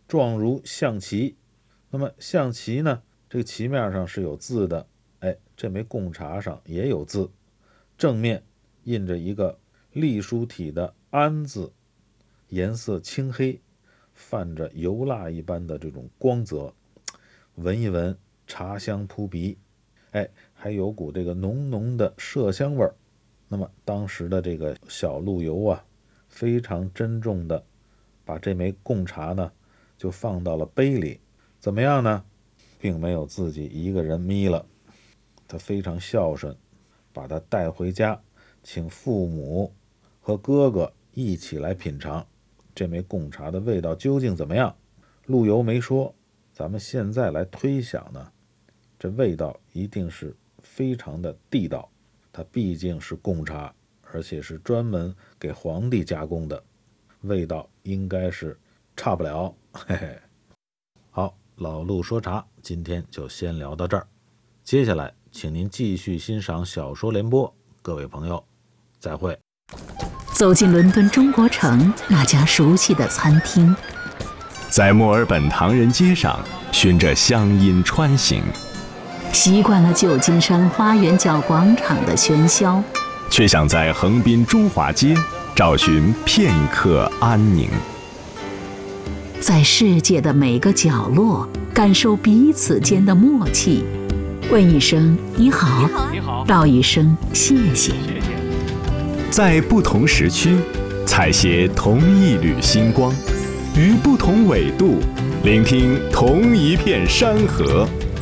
状如象棋。那么象棋呢，这个棋面上是有字的，这枚贡茶上也有字，正面印着一个隶书体的安字，颜色青黑，泛着油蜡一般的这种光泽，闻一闻茶香扑鼻，还有股这个浓浓的麝香味儿。那么当时的这个小陆游啊，非常珍重的把这枚贡茶呢就放到了杯里，怎么样呢？并没有自己一个人眯了，他非常孝顺，把它带回家，请父母和哥哥一起来品尝这枚贡茶的味道究竟怎么样。陆游没说，咱们现在来推想呢，这味道一定是非常的地道，它毕竟是贡茶，而且是专门给皇帝加工的，味道应该是差不了。嘿嘿。好，老陆说茶今天就先聊到这儿，接下来请您继续欣赏小说联播，各位朋友再会。 走进伦敦中国城那家熟悉的餐厅， 在墨尔本唐人街上循着乡音穿行， 习惯了旧金山花园角广场的喧嚣， 却想在横滨中华街找寻片刻安宁。 在世界的每个角落感受彼此间的默契，问一声你好，道一声谢谢。 在不同时区采撷同一缕星光，于不同纬度聆听同一片山河。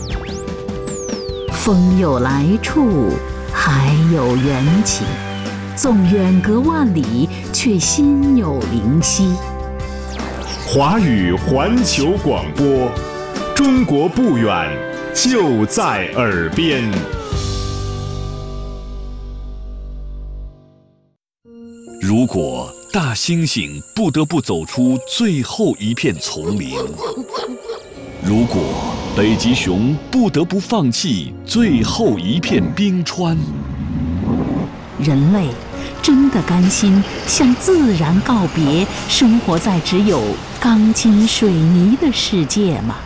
风有来处，海有缘起，纵远隔万里，却心有灵犀。 华语环球广播，中国不远，就在耳边。 如果大猩猩不得不走出最后一片丛林，如果北极熊不得不放弃最后一片冰川， 人类真的甘心向自然告别，生活在只有钢筋水泥的世界吗？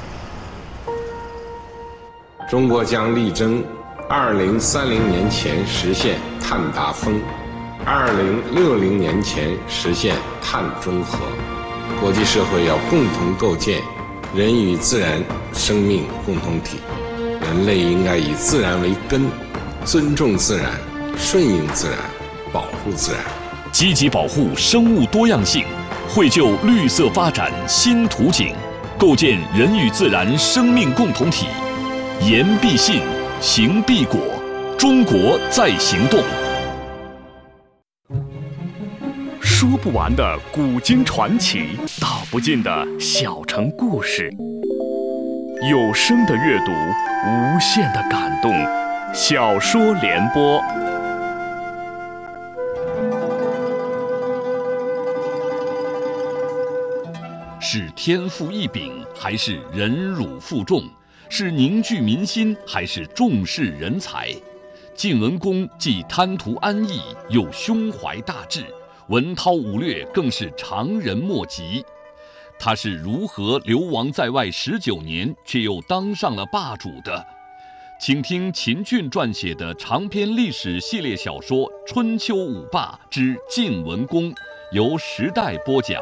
中国将力争2030年前实现碳达峰，2060年前实现碳中和。国际社会要共同构建人与自然生命共同体，人类应该以自然为根，尊重自然，顺应自然，保护自然， 积极保护生物多样性，绘就绿色发展新图景，构建人与自然生命共同体。言必信，行必果，中国在行动。 说不完的古今传奇，道不尽的小城故事，有声的阅读，无限的感动。小说联播。 是天赋异禀，还是忍辱负重？是凝聚民心，还是重视人才？晋文公既贪图安逸，又胸怀大志，文韬武略更是常人莫及。他是如何流亡在外19年，却又当上了霸主的？请听秦俊撰写的长篇历史系列小说《春秋五霸之晋文公》，由时代播讲。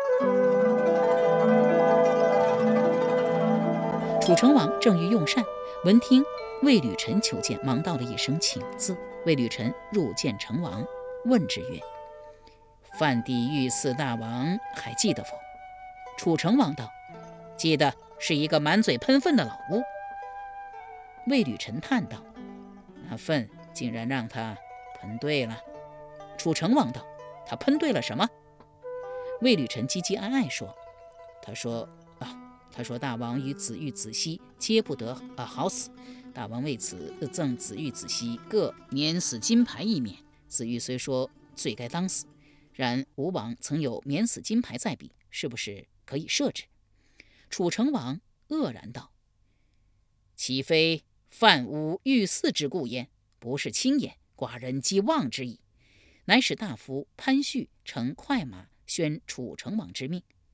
楚成王正欲用膳，闻听魏履臣求见，忙道了一声请字。魏履臣入见成王，问之曰：范地御四大王还记得否？楚成王道：记得，是一个满嘴喷粪的老巫。魏履臣叹道：那粪竟然让他喷对了。楚成王道：他喷对了什么？魏履臣唧唧哀哀说：他说大王与子玉、子熙皆不得好死，大王为此赠子玉、子熙各免死金牌一免。子玉虽说罪该当死，然吴王曾有免死金牌在彼，是不是可以赦之？楚成王愕然道：岂非犯诬御祀之故焉？不是轻言，寡人既忘之矣。乃使大夫潘旭乘快马宣楚成王之命。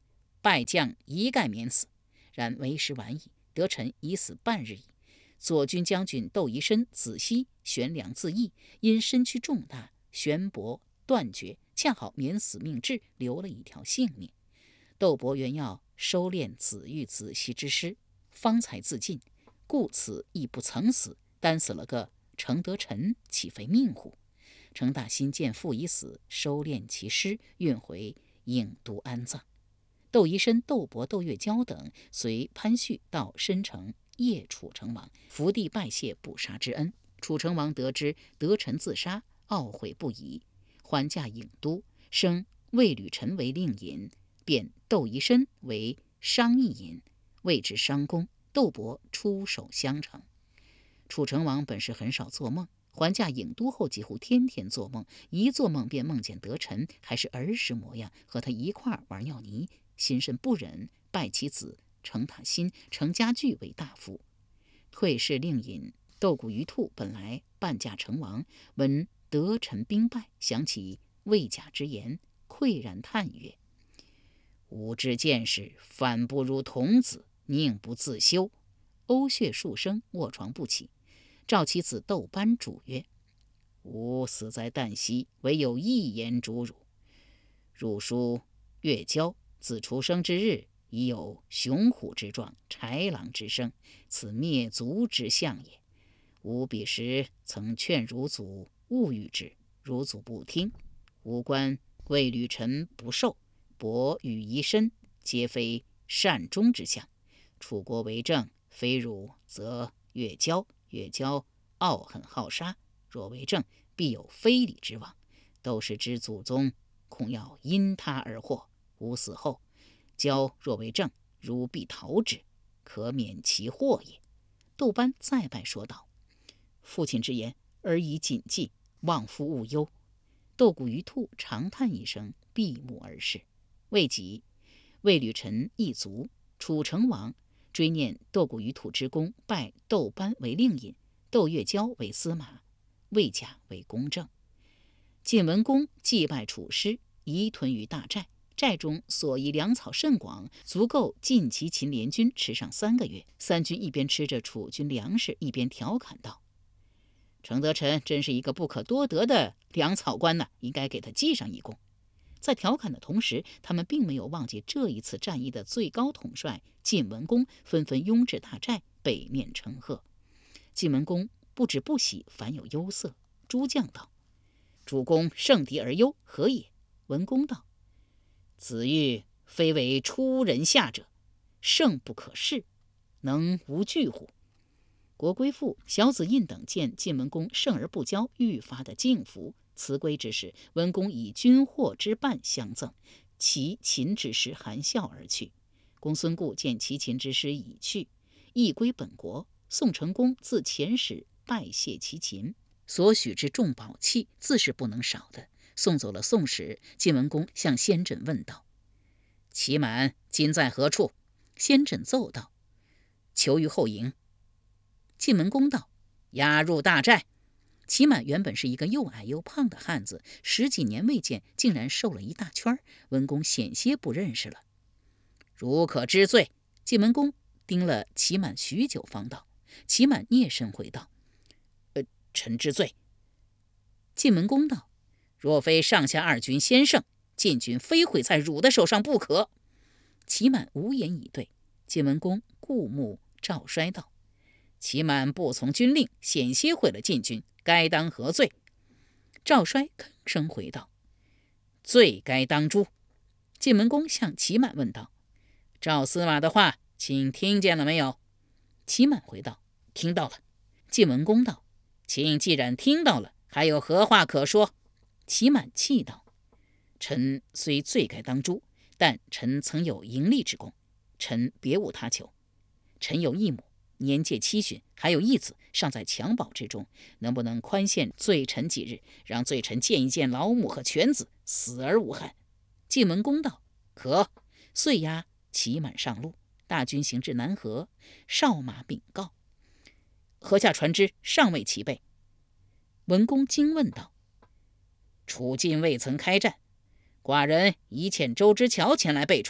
败将一概免死，然为时晚矣，得臣已死半日矣。左军将军窦仪深子熙悬梁自缢，因身躯重大，悬脖断绝，恰好免死命至，留了一条性命。窦伯原要收敛子玉子熙之师，方才自尽，故此亦不曾死，单死了个程德臣，岂非命乎？程大新见父已死，收敛其师，运回郢都安葬。窦仪深、窦伯、窦月娇等随潘旭到申城谒楚成王，伏地拜谢不杀之恩。楚成王得知德臣自杀，懊悔不已，还驾郢都，升魏履臣为令尹，贬窦仪深为商议尹，位至商公。窦伯出守襄城。楚成王本是很少做梦，还驾郢都后几乎天天做梦，一做梦便梦见德臣还是儿时模样，和他一块玩尿泥，心甚不忍，拜其子程塔新、程家具为大夫，退侍令尹。窦谷于兔本来半驾成王，闻德臣兵败，想起魏甲之言，喟然叹曰：“吾之见识，反不如童子，宁不自修？”呕血数声，卧床不起。召其子窦班主曰：“吾死在旦夕，唯有一言主汝。汝叔月娇自出生之日，已有雄虎之状，豺狼之声，此灭族之象也。吾彼时曾劝汝祖勿遇之，汝祖不听。吾观魏履臣不受，伯与仪深，皆非善终之相。楚国为政，非汝则月娇傲狠好杀，若为政，必有非礼之望。窦氏之祖宗，恐要因他而祸。吾死后，娇若为政，汝必逃之，可免其祸也。”窦班再拜说道：“父亲之言，儿已谨记，望父勿忧。”窦谷于兔长叹一声，闭目而视。未几，魏履臣一卒，楚成王追念窦谷于兔之功，拜窦班为令尹，窦月娇为司马，魏甲为公正。晋文公祭拜楚师，移屯于大寨，寨中所遗粮草甚广，足够晋齐秦联军吃上3个月。三军一边吃着楚军粮食，一边调侃道：“程德臣真是一个不可多得的粮草官呐，应该给他记上一功。”在调侃的同时，他们并没有忘记这一次战役的最高统帅晋文公，纷纷拥至大寨，北面称贺。晋文公不止不喜，反有忧色。诸将道：“主公胜敌而忧，何也？”文公道：“子玉非为出人下者，胜不可恃，能无惧乎？”国归父、小子印等见晋文公胜而不骄，愈发的敬服。辞归之时，文公以军获之半相赠，其秦之师含笑而去。公孙固见其秦之师已去，亦归本国。宋成公自遣使拜谢其秦，所许之重宝器自是不能少的。送走了宋使，晋文公向先轸问道：“齐满今在何处？”先轸奏道：“囚于后营。”晋文公道：“押入大寨。”齐满原本是一个又矮又胖的汉子，10几年未见，竟然瘦了一大圈。文公险些不认识了。“如可知罪。”晋文公盯了齐满许久，方道。齐满蹑身回道：“臣知罪。”晋文公道：“若非上下2军先胜，晋军非毁在汝的手上不可。”齐满无言以对。晋文公顾目赵衰道：“齐满不从军令，险些毁了晋军，该当何罪？”赵衰吭声回道：“罪该当诛。”晋文公向齐满问道：“赵司马的话，请听见了没有？”齐满回道：“听到了。”晋文公道：“请既然听到了，还有何话可说？”齐满气道：“臣虽罪该当诛，但臣曾有盈利之功，臣别无他求。臣有一母，年届7旬，还有一子尚在襁褓之中，能不能宽限罪臣几日，让罪臣见一见老母和犬子，死而无憾？”晋文公道：“可。”遂押齐满上路。大军行至南河，哨马禀告：“河下船只尚未齐备。”文公惊问道：“楚晋未曾开战，寡人已遣周之乔前来备船，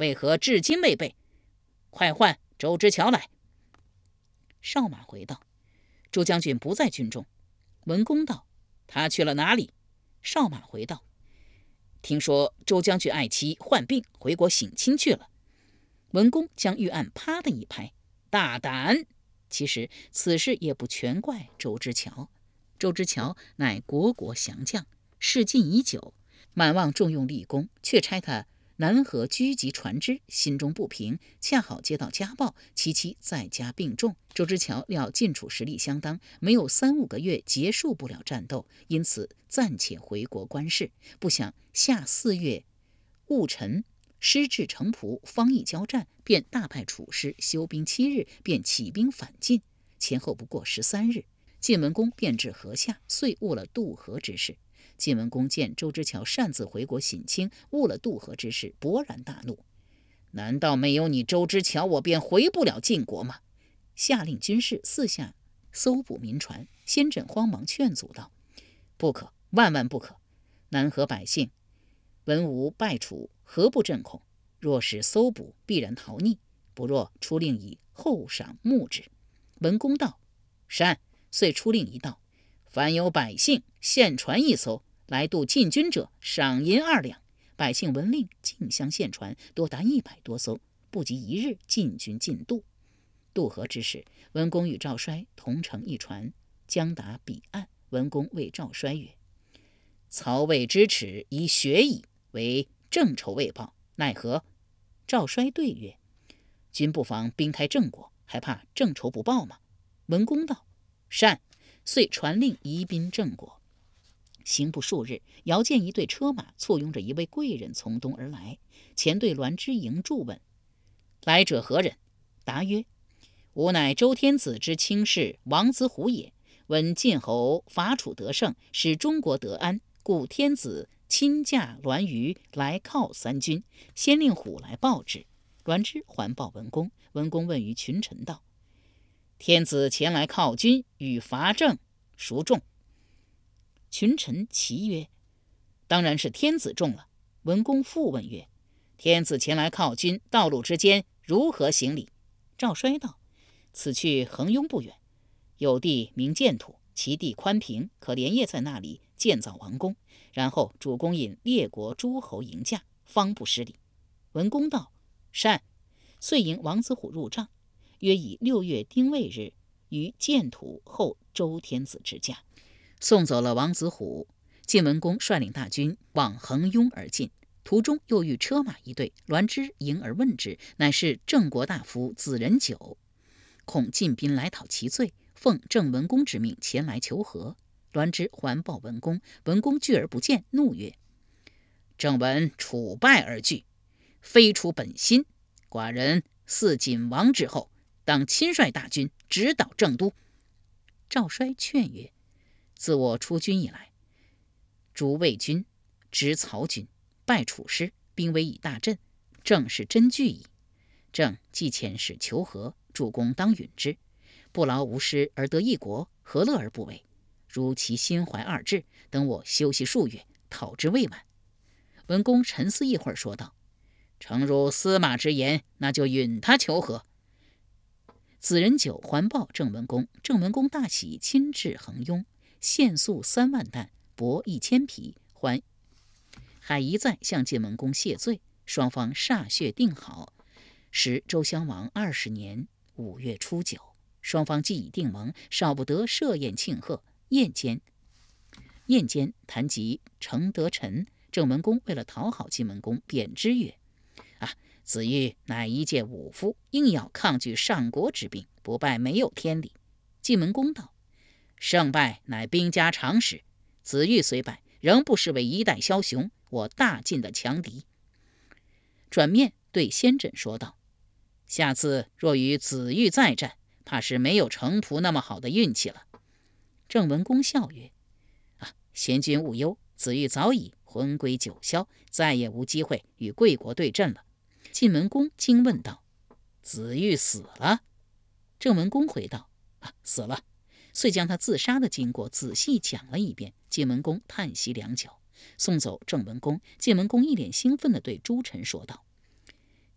为何至今未备？快唤周之乔来。少马回道：周将军不在军中。文公道：他去了哪里？少马回道：听说周将军爱妻患病，回国省亲去了。文公将御案啪的一拍：大胆！其实此事也不全怪周之乔。周之乔乃国降将，事尽已久，满望重用立功，却差他南河狙击船只，心中不平，恰好接到家报，其妻在家病重。周之乔料晋楚实力相当，没有3-5个月结束不了战斗，因此暂且回国观事。不想夏4月戊辰，师至城濮，方一交战，便大败楚师，休兵7日，便起兵反晋，前后不过13日。晋文公便至河下，遂误了渡河之事。晋文公见周之乔擅自回国省亲，误了渡河之事，勃然大怒：难道没有你周之乔，我便回不了晋国吗？下令军士四下搜捕民船。先轸慌忙劝阻道：不可，万万不可！南河百姓闻吴败楚，何不震恐？若是搜捕，必然逃匿，不若出令以厚赏募之。文公道：善。遂出令一道：凡有百姓献船1艘，来渡晋军者，赏银2两。百姓闻令，竞相献船，多达100多艘，不及1日，晋军尽渡。渡河之时，文公与赵衰同乘一船，将达彼岸。文公谓赵衰曰：曹魏之耻，以学矣，为郑仇未报，奈何？赵衰对曰：君不妨兵开郑国，还怕郑仇不报吗？文公道：善。遂传令移兵郑国。行不数日，遥见一队车马簇拥着一位贵人从东而来，前队栾之迎助问：来者何人？答曰：吾乃周天子之卿士王子虎也。闻晋侯伐楚得胜，使中国得安，故天子亲驾栾舆来犒3军，先令虎来报之。栾之还报文公。文公问于群臣道：天子前来犒军，与伐郑，孰重？群臣齐曰：当然是天子重了。文公复问曰：天子前来犒军，道路之间如何行礼？赵衰道：此去衡雍不远，有地名建土，其地宽平，可连夜在那里建造王宫，然后主公引列国诸侯迎驾，方不失礼。文公道：善。遂迎王子虎入帐，约以6月丁未日于建土后周天子之驾。送走了王子虎，晋文公率领大军往衡雍而进，途中又遇车马一队，栾之迎而问之，乃是郑国大夫子仁久，恐晋兵来讨其罪，奉郑文公之命前来求和。栾之还报文公，文公拒而不见，怒曰：郑闻楚败而惧，非出本心，寡人嗣景王之后，当亲率大军直捣郑都。赵衰劝曰：自我出军以来，逐魏军，执曹军，败楚师，兵威已大振，郑是真惧矣。郑既遣使求和，主公当允之。不劳无师而得一国，何乐而不为？如其心怀二志，等我休息数月，讨之未晚。文公沉思一会儿，说道：诚如司马之言，那就允他求和。子仁久还报郑文公，郑文公大喜，亲至衡雍，献粟3万担，帛1000匹，还一再向晋文公谢罪。双方歃血定好，时周襄王20年5月初9，双方既已定盟，少不得设宴庆贺。宴间谈及程德臣，郑文公为了讨好晋文公，贬之曰：子玉乃一介武夫，硬要抗拒上国之兵，不败没有天理。晋文公道：胜败乃兵家常识，子玉虽败，仍不失为一代枭雄，我大晋的强敌。转面对先轸说道：下次若与子玉再战，怕是没有程普那么好的运气了。郑文公笑曰：贤君勿忧，子玉早已魂归九霄，再也无机会与贵国对阵了。晋文公惊问道：子玉死了？郑文公回道：死了。遂将他自杀的经过仔细讲了一遍。晋文公叹息良久，送走郑文公。晋文公一脸兴奋地对诸臣说道：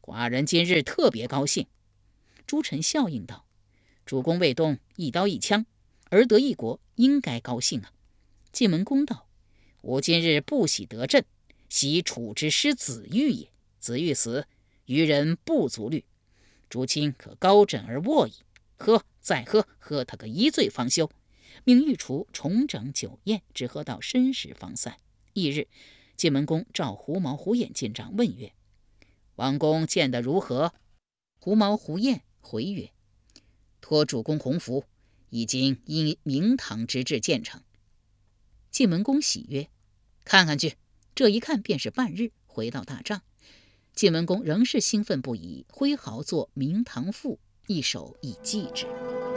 寡人今日特别高兴。诸臣笑应道：主公未动一刀一枪，而得一国，应该高兴啊。晋文公道：吾今日不喜得朕，喜楚之师子玉也。子玉死，愚人不足虑。诸卿可高枕而卧矣。喝，再喝，喝他个一醉方休。命御厨重整酒宴，直喝到申时方散。翌日，晋文公召狐毛狐偃进帐，问曰：王公见得如何？狐毛狐偃回曰：托主公洪福，已经因明堂之志建成。晋文公喜曰：看看去。这一看便是半日。回到大帐，晋文公仍是兴奋不已，挥毫作《明堂赋》一首以记之。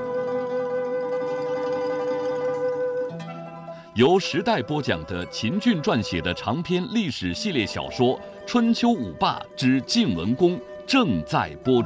由时代播讲的秦俊撰写的长篇历史系列小说《春秋五霸之晋文公》正在播出。